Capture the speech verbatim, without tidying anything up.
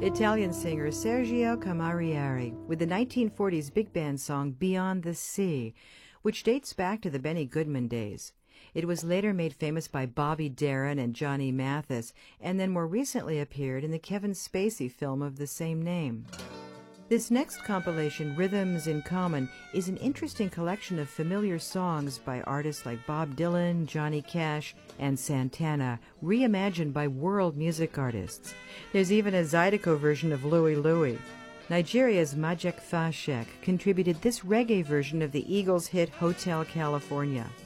Italian singer Sergio Camarieri with the nineteen forties big band song Beyond the Sea, which dates back to the Benny Goodman days. It was later made famous by Bobby Darin and Johnny Mathis, and then more recently appeared in the Kevin Spacey film of the same name. This next compilation, Rhythms in Common, is an interesting collection of familiar songs by artists like Bob Dylan, Johnny Cash, and Santana, reimagined by world music artists. There's even a Zydeco version of Louie Louie. Nigeria's Majek Fashek contributed this reggae version of the Eagles' hit Hotel California.